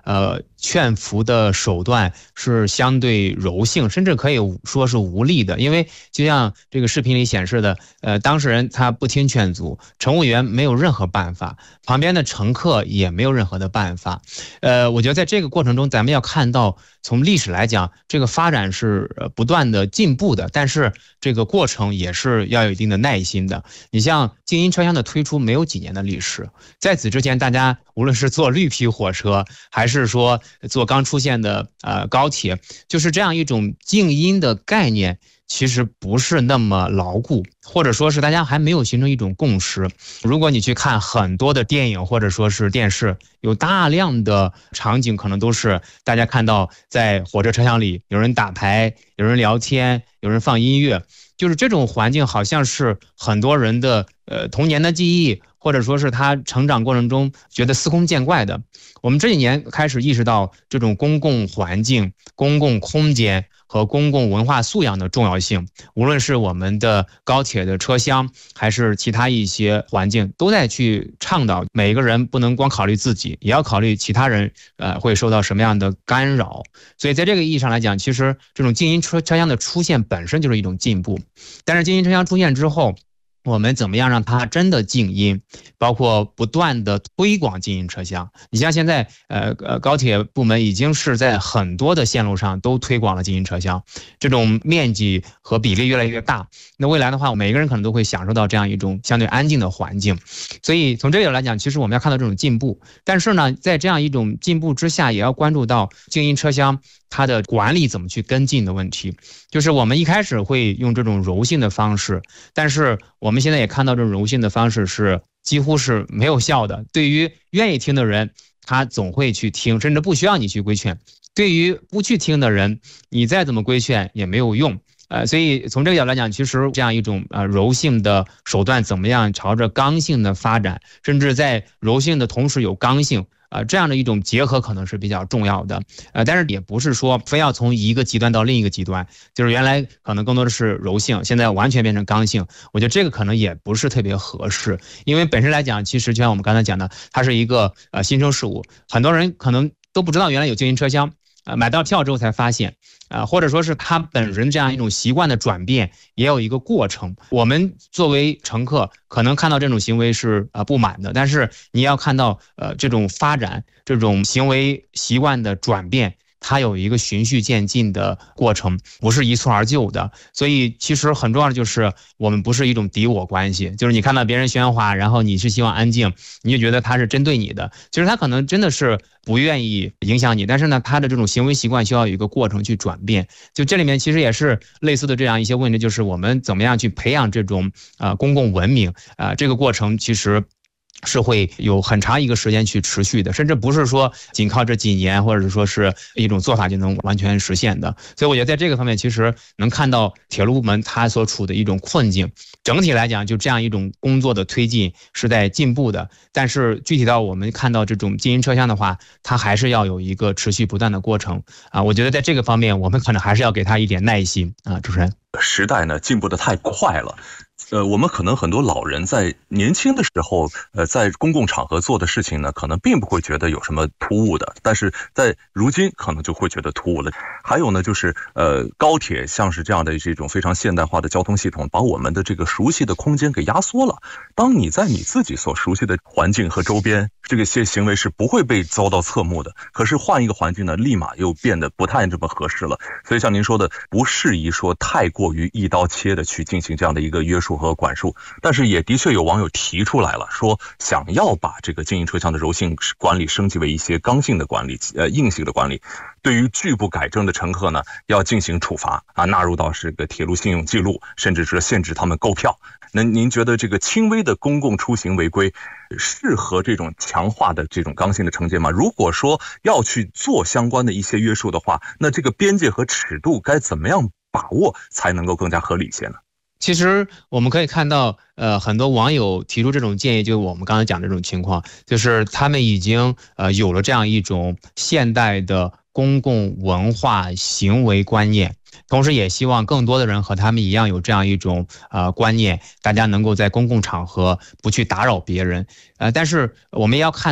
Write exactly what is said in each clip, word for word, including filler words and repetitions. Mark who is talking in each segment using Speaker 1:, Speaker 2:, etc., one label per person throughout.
Speaker 1: 呃劝服的手段是相对柔性，甚至可以说是无力的。因为就像这个视频里显示的，呃，当事人他不听劝阻，乘务员没有任何办法，旁边的乘客也没有任何的办法。呃，我觉得在这个过程中，咱们要看到，从历史来讲，这个发展是不断的进步的，但是这个过程也是要有一定的耐心的。你像静音车厢的推出没有几年的历史，在此之前，大家无论是坐绿皮火车，还是说坐刚出现的呃高铁，就是这样一种静音的概念，其实不是那么牢固，或者说是大家还没有形成一种共识。如果你去看很多的电影或者说是电视，有大量的场景可能都是大家看到在火车车厢里有人打牌，有人聊天，有人放音乐，就是这种环境好像是很多人的呃童年的记忆，或者说是他成长过程中觉得司空见惯的。我们这几年开始意识到这种公共环境、公共空间和公共文化素养的重要性，无论是我们的高铁的车厢，还是其他一些环境，都在去倡导每个人不能光考虑自己，也要考虑其他人呃会受到什么样的干扰。所以在这个意义上来讲，其实这种静音车车厢的出现本身就是一种进步。但是静音车厢出现之后，我们怎么样让它真的静音，包括不断的推广静音车厢。你像现在呃呃高铁部门已经是在很多的线路上都推广了静音车厢，这种面积和比例越来越大。那未来的话，每个人可能都会享受到这样一种相对安静的环境。所以从这个来讲，其实我们要看到这种进步。但是呢，在这样一种进步之下，也要关注到静音车厢它的管理怎么去跟进的问题。就是我们一开始会用这种柔性的方式，但是我们现在也看到这种柔性的方式是几乎是没有效的。对于愿意听的人，他总会去听，甚至不需要你去规劝。对于不去听的人，你再怎么规劝也没有用。呃，所以从这个角度来讲，其实这样一种呃柔性的手段怎么样朝着刚性的发展，甚至在柔性的同时有刚性，呃，这样的一种结合可能是比较重要的。呃，但是也不是说非要从一个极端到另一个极端，就是原来可能更多的是柔性，现在完全变成刚性，我觉得这个可能也不是特别合适。因为本身来讲，其实就像我们刚才讲的，它是一个呃新生事物，很多人可能都不知道原来有静音车厢。呃，买到票之后才发现，啊、呃，或者说是他本人这样一种习惯的转变，也有一个过程。我们作为乘客，可能看到这种行为是呃不满的，但是你要看到呃这种发展，这种行为习惯的转变，它有一个循序渐进的过程，不是一蹴而就的。所以其实很重要的就是我们不是一种敌我关系，就是你看到别人喧哗，然后你是希望安静，你就觉得他是针对你的，其实他可能真的是不愿意影响你，但是呢，他的这种行为习惯需要有一个过程去转变。就这里面其实也是类似的这样一些问题，就是我们怎么样去培养这种呃公共文明啊、呃，这个过程其实是会有很长一个时间去持续的，甚至不是说仅靠这几年或者说是一种做法就能完全实现的。所以我觉得在这个方面其实能看到铁路部门它所处的一种困境。整体来讲，就这样一种工作的推进是在进步的，但是具体到我们看到这种静音车厢的话，它还是要有一个持续不断的过程啊。我觉得在这个方面我们可能还是要给他一点耐心啊。主持人，
Speaker 2: 时代呢进步的太快了。呃，我们可能很多老人在年轻的时候，呃，在公共场合做的事情呢，可能并不会觉得有什么突兀的，但是在如今可能就会觉得突兀了。还有呢，就是呃，高铁像是这样的这种非常现代化的交通系统，把我们的这个熟悉的空间给压缩了。当你在你自己所熟悉的环境和周边，这个些行为是不会被遭到侧目的。可是换一个环境呢，立马又变得不太这么合适了。所以像您说的，不适宜说太过于一刀切的去进行这样的一个约束和管束，但是也的确有网友提出来了，说想要把这个静音车厢的柔性管理升级为一些刚性的管理，呃，硬性的管理。对于拒不改正的乘客呢，要进行处罚啊，纳入到这个铁路信用记录，甚至是限制他们购票。那您觉得这个轻微的公共出行违规适合这种强化的这种刚性的惩戒吗？如果说要去做相关的一些约束的话，那这个边界和尺度该怎么样把握才能够更加合理一些呢？
Speaker 1: 其实我们可以看到，呃，很多网友提出这种建议，就是我们刚才讲的这种情况，就是他们已经呃有了这样一种现代的公共文化行为观念，同时也希望更多的人和他们一样有这样一种呃观念，大家能够在公共场合不去打扰别人。呃，但是我们也要看到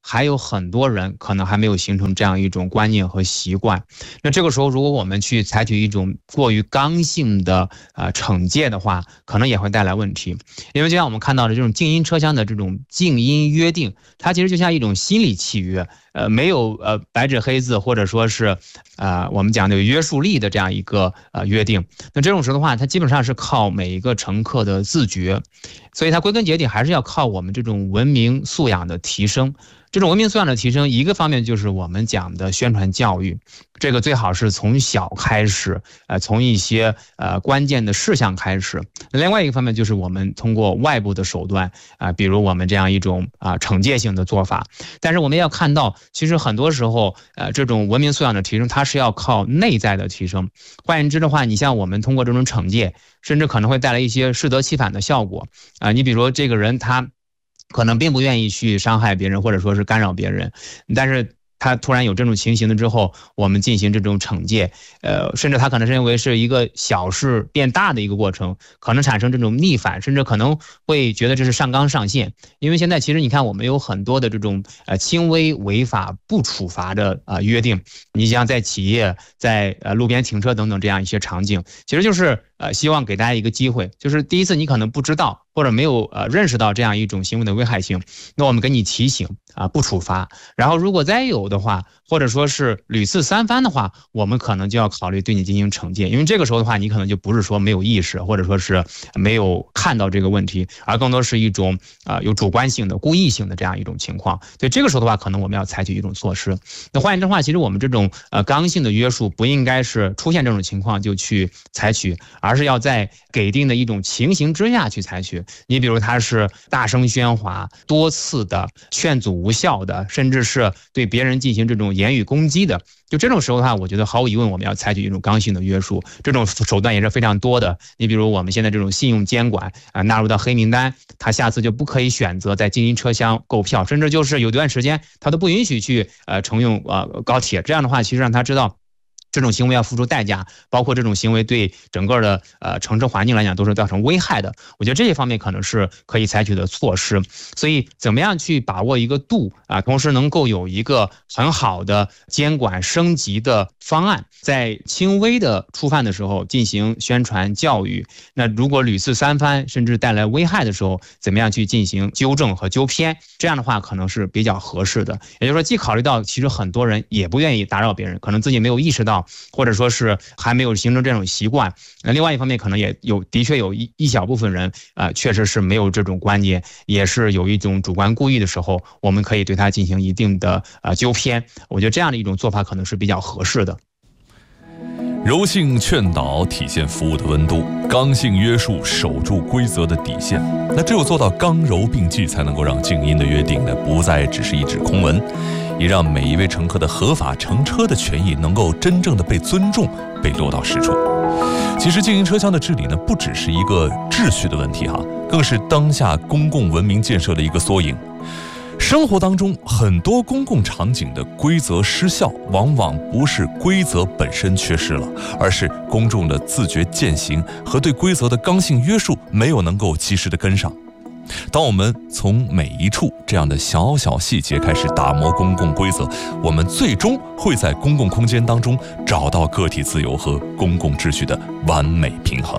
Speaker 1: 还有很多人可能还没有形成这样一种观念和习惯。那这个时候，如果我们去采取一种过于刚性的呃惩戒的话，可能也会带来问题。因为就像我们看到的这种静音车厢的这种静音约定，它其实就像一种心理契约，呃，没有呃白纸黑字，或者说是呃我们讲的有约束力的这样一个呃约定。那这种时候的话，它基本上是靠每一个乘客的自觉，所以它归根结底还是要靠我们这种文明素养的提升。这种文明素养的提升，一个方面就是我们讲的宣传教育，这个最好是从小开始，呃，从一些呃关键的事项开始。另外一个方面就是我们通过外部的手段啊、呃，比如我们这样一种啊、呃、惩戒性的做法。但是我们要看到，其实很多时候，呃，这种文明素养的提升，它是要靠内在的提升。换言之的话，你像我们通过这种惩戒，甚至可能会带来一些适得其反的效果啊、呃。你比如这个人他可能并不愿意去伤害别人，或者说是干扰别人，但是他突然有这种情形了之后，我们进行这种惩戒，呃，甚至他可能认为是一个小事变大的一个过程，可能产生这种逆反，甚至可能会觉得这是上纲上线。因为现在其实你看，我们有很多的这种呃轻微违法不处罚的啊、呃、约定，你像在企业、在呃路边停车等等这样一些场景，其实就是呃希望给大家一个机会，就是第一次你可能不知道或者没有呃认识到这样一种行为的危害性，那我们给你提醒啊、呃，不处罚。然后如果再有的话，或者说是屡次三番的话，我们可能就要考虑对你进行惩戒。因为这个时候的话，你可能就不是说没有意识，或者说是没有看到这个问题，而更多是一种啊、呃、有主观性的、故意性的这样一种情况。所以这个时候的话，可能我们要采取一种措施。那换言之的话，其实我们这种呃刚性的约束不应该是出现这种情况就去采取，而是要在给定的一种情形之下去采取。你比如他是大声喧哗、多次的劝阻无效的，甚至是对别人进行这种言语攻击的，就这种时候的话，我觉得毫无疑问我们要采取一种刚性的约束，这种手段也是非常多的。你比如我们现在这种信用监管啊、呃，纳入到黑名单，他下次就不可以选择在静音车厢购票，甚至就是有段时间他都不允许去呃乘用呃高铁。这样的话，其实让他知道这种行为要付出代价，包括这种行为对整个的呃城市环境来讲都是造成危害的。我觉得这些方面可能是可以采取的措施。所以怎么样去把握一个度啊，同时能够有一个很好的监管升级的方案，在轻微的触犯的时候进行宣传教育。那如果屡次三番甚至带来危害的时候，怎么样去进行纠正和纠偏？这样的话可能是比较合适的。也就是说，既考虑到其实很多人也不愿意打扰别人，可能自己没有意识到，或者说是还没有形成这种习惯。那另外一方面，可能也有的确有一一小部分人啊、呃，确实是没有这种观念，也是有一种主观故意的时候，我们可以对他进行一定的呃纠偏。我觉得这样的一种做法可能是比较合适的。
Speaker 3: 柔性劝导体现服务的温度，刚性约束守住规则的底线。那只有做到刚柔并济，才能够让静音的约定呢不再只是一纸空文，也让每一位乘客的合法乘车的权益能够真正的被尊重，被落到实处。其实静音车厢的治理呢，不只是一个秩序的问题哈，更是当下公共文明建设的一个缩影。生活当中很多公共场景的规则失效，往往不是规则本身缺失了，而是公众的自觉践行和对规则的刚性约束没有能够及时的跟上。当我们从每一处这样的小小细节开始打磨公共规则，我们最终会在公共空间当中找到个体自由和公共秩序的完美平衡。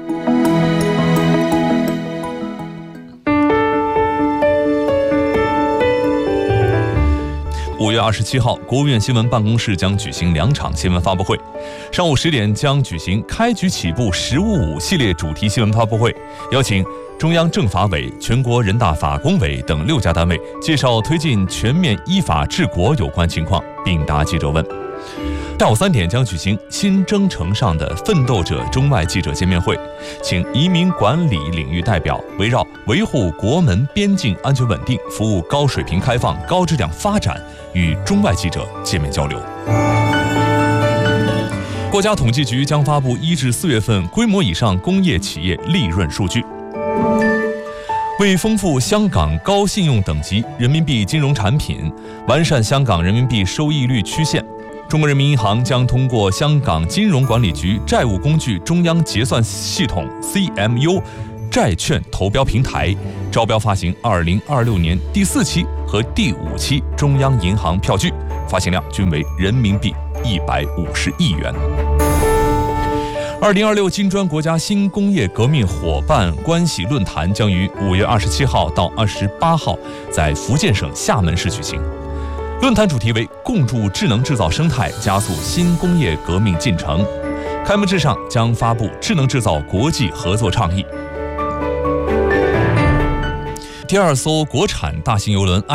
Speaker 3: 五月二十七号，国务院新闻办公室将举行两场新闻发布会。上午十点将举行开局起步十五五系列主题新闻发布会，邀请中央政法委、全国人大法工委等六家单位介绍推进全面依法治国有关情况，并答记者问。下午三点将举行新征程上的奋斗者中外记者见面会，请移民管理领域代表围绕维护国门边境安全稳定、服务高水平开放、高质量发展与中外记者见面交流。国家统计局将发布一至四月份规模以上工业企业利润数据。为丰富香港高信用等级人民币金融产品，完善香港人民币收益率曲线，中国人民银行将通过香港金融管理局债务工具中央结算系统 C M U 债券投标平台，招标发行二零二六年第四期和第五期中央银行票据，发行量均为人民币一百五十亿元。二零二六金砖国家新工业革命伙伴关系论坛将于五月二十七号到二十八号在福建省厦门市举行。论坛主题为共筑智能制造生态，加速新工业革命进程。开幕式上将发布智能制造国际合作倡议。第二艘国产大型邮轮